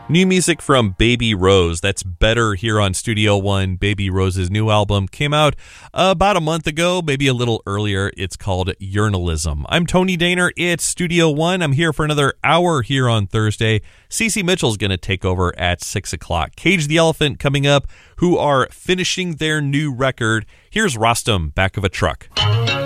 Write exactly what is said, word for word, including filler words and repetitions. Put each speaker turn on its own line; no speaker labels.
New music from Baby Rose. That's Better here on Studio One. Baby Rose's new album came out uh, about a month ago, maybe a little earlier. It's called Yearnalism. I'm Tony Daner. It's Studio One. I'm here for another hour here on Thursday. Cece Mitchell's going to take over at six o'clock. Cage the Elephant coming up, who are finishing their new record. Here's Rostam, Back of a Truck.